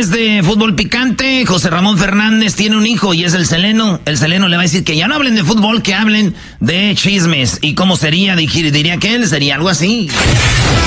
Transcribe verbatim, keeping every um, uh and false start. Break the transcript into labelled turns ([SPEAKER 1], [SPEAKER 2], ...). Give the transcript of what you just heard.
[SPEAKER 1] chismes de fútbol picante. José Ramón Fernández tiene un hijo y es el Seleno. El Seleno le va a decir que ya no hablen de fútbol, que hablen de chismes. ¿Y cómo sería? Diría que él sería algo así.